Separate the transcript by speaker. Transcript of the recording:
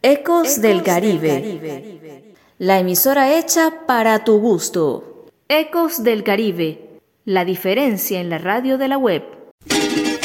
Speaker 1: Ecos del Caribe, la emisora hecha para tu gusto. Ecos del Caribe, la diferencia en la radio de la web.